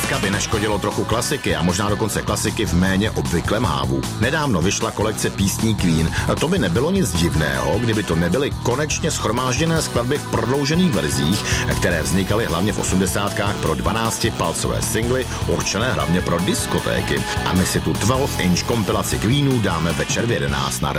Dneska by neškodilo trochu klasiky a možná dokonce klasiky v méně obvyklém hávu. Nedávno vyšla kolekce písní Queen a to by nebylo nic divného, kdyby to nebyly konečně shromážděné skladby v prodloužených verzích, které vznikaly hlavně v 80kách pro 12-palcové singly určené hlavně pro diskotéky. A my si tu 12-inch kompilaci Queenů dáme večer v 11 na